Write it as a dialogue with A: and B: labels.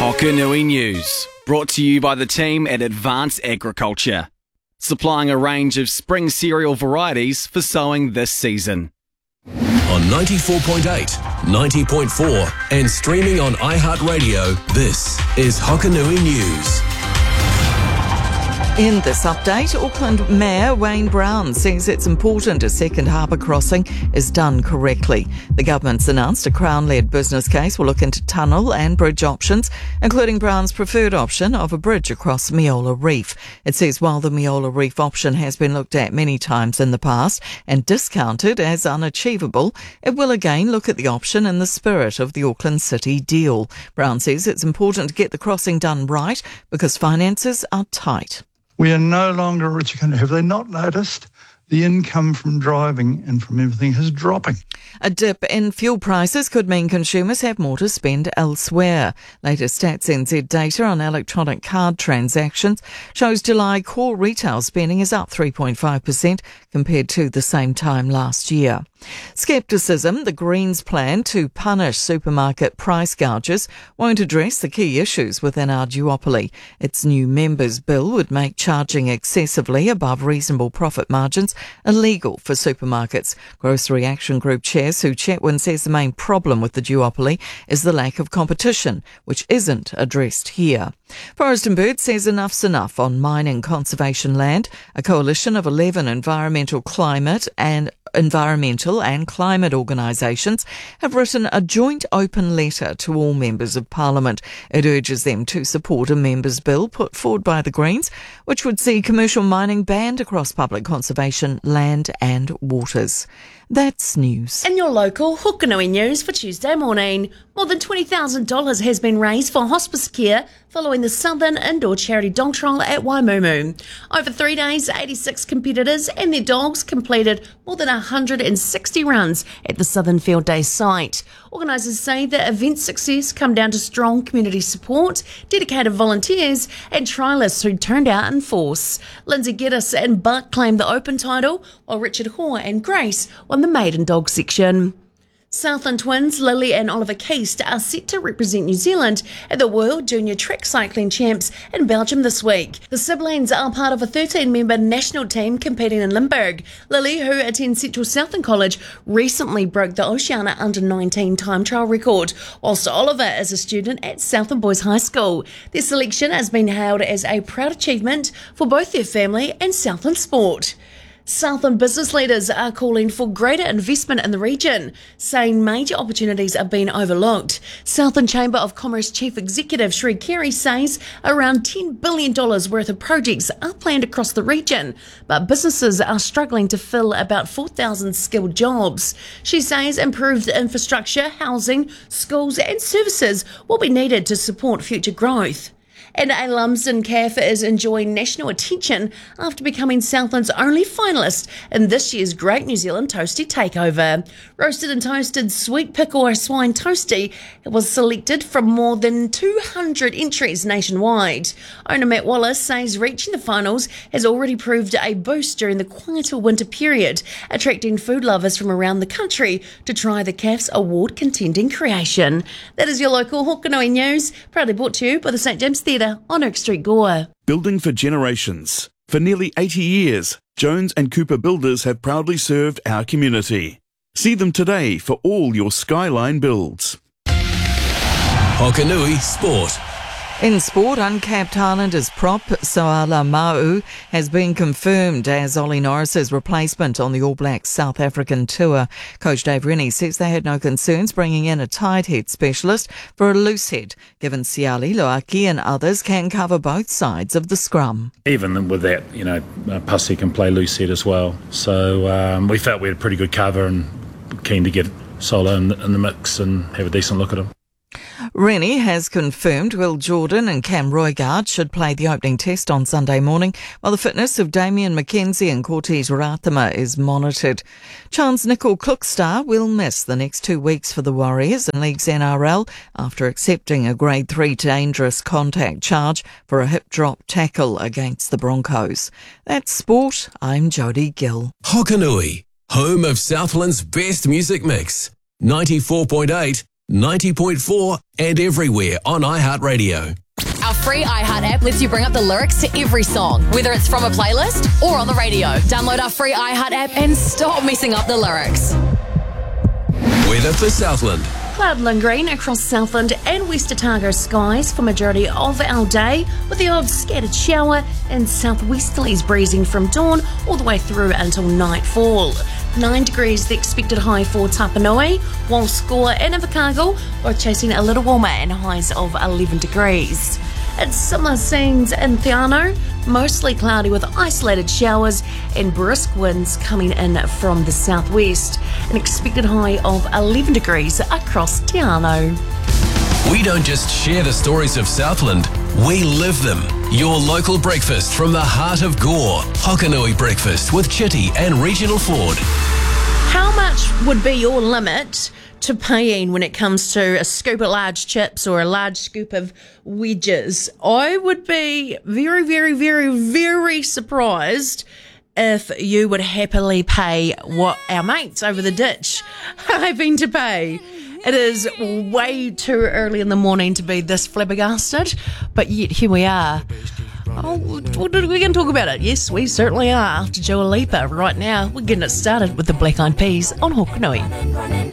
A: Hokanui News, brought to you by the team at Advanced Agriculture, supplying a range of spring cereal varieties for sowing this season.
B: On 94.8, 90.4 and streaming on iHeartRadio, this is Hokanui News.
C: In this update, Auckland Mayor Wayne Brown says it's important a second harbour crossing is done correctly. The government's announced a Crown-led business case will look into tunnel and bridge options, including Brown's preferred option of a bridge across Meola Reef. It says while the Meola Reef option has been looked at many times in the past and discounted as unachievable, it will again look at the option in the spirit of the Auckland City deal. Brown says it's important to get the crossing done right because finances are tight.
D: We are no longer a richer country. Have they not noticed? The income from driving and from everything is dropping.
C: A dip in fuel prices could mean consumers have more to spend elsewhere. Latest Stats NZ data on electronic card transactions shows July core retail spending is up 3.5% compared to the same time last year. Scepticism, the Greens' plan to punish supermarket price gougers, won't address the key issues within our duopoly. Its new members' bill would make charging excessively above reasonable profit margins illegal for supermarkets. Grocery Action Group Chair Sue Chetwin says the main problem with the duopoly is the lack of competition, which isn't addressed here. Forest and Bird says enough's enough on mining conservation land. A coalition of 11 environmental and climate organisations have written a joint open letter to all members of Parliament. It urges them to support a members' bill put forward by the Greens, which would see commercial mining banned across public conservation land and waters. That's news.
E: In your local Hokanui News for Tuesday morning, more than $20,000 has been raised for hospice care following the Southern Indoor Charity Dog Trial at Waimumu. Over 3 days, 86 competitors and their dogs completed more than 160 runs at the Southern Field Day site. Organisers say the event's success come down to strong community support, dedicated volunteers and trialists who turned out in force. Lindsay Geddes and Buck claimed the open title, while Richard Hoare and Grace won the maiden dog section. Southland twins Lily and Oliver Keast are set to represent New Zealand at the World Junior Track Cycling Champs in Belgium this week. The siblings are part of a 13-member national team competing in Limburg. Lily, who attends Central Southland College, recently broke the Oceania Under-19 time trial record, whilst Oliver is a student at Southland Boys High School. Their selection has been hailed as a proud achievement for both their family and Southland sport. Southland business leaders are calling for greater investment in the region, saying major opportunities are being overlooked. Southland Chamber of Commerce Chief Executive Sri Carey says around $10 billion worth of projects are planned across the region, but businesses are struggling to fill about 4,000 skilled jobs. She says improved infrastructure, housing, schools and services will be needed to support future growth. And a Lumsden calf is enjoying national attention after becoming Southland's only finalist in this year's Great New Zealand Toasty Takeover. Roasted and toasted sweet pickle swine toasty was selected from more than 200 entries nationwide. Owner Matt Wallace says reaching the finals has already proved a boost during the quieter winter period, attracting food lovers from around the country to try the calf's award-contending creation. That is your local Hokanui News, proudly brought to you by the St James Theatre on Oak Street, Gore.
F: Building for generations. For nearly 80 years, Jones and Cooper Builders have proudly served our community. See them today for all your skyline builds.
B: Hokanui Sport.
C: In sport, uncapped Highlanders prop Soala Ma'u has been confirmed as Ollie Norris's replacement on the All Blacks South African tour. Coach Dave Rennie says they had no concerns bringing in a tight head specialist for a loose head, given Siali, Loaki and others can cover both sides of the scrum.
G: Even with that, Pussy can play loose head as well. So we felt we had a pretty good cover and keen to get Sola in the mix and have a decent look at him.
C: Rennie has confirmed Will Jordan and Cam Roigard should play the opening test on Sunday morning, while the fitness of Damien McKenzie and Cortez Rathama is monitored. Chance Nickel Cookstar will miss the next 2 weeks for the Warriors in League's NRL after accepting a Grade 3 dangerous contact charge for a hip drop tackle against the Broncos. That's sport. I'm Jodie Gill.
B: Hokanui, home of Southland's best music mix. 94.8, 90.4 and everywhere on iHeartRadio.
H: Our free iHeart app lets you bring up the lyrics to every song, whether it's from a playlist or on the radio. Download our free iHeart app and stop messing up the lyrics.
B: Weather for Southland.
E: Cloud lingering across Southland and West Otago skies for majority of our day, with the odd scattered shower and southwesterlies breezing from dawn all the way through until nightfall. 9 degrees the expected high for Tapanui, while Score and Invercargill are chasing a little warmer and highs of 11 degrees. It's similar scenes in Theano, mostly cloudy with isolated showers and brisk winds coming in from the southwest. An expected high of 11 degrees across Theano.
B: We don't just share the stories of Southland, we live them. Your local breakfast from the heart of Gore. Hokanui Breakfast with Chitty and Regional Ford.
E: How much would be your limit to paying when it comes to a scoop of large chips or a large scoop of wedges? I would be very, very, very, very surprised if you would happily pay what our mates over the ditch are having to pay. It is way too early in the morning to be this flabbergasted, but yet here we are. Oh, we're going to talk about it. Yes, we certainly are. After Dua Lipa right now, we're getting it started with the Black Eyed Peas on Hokanui.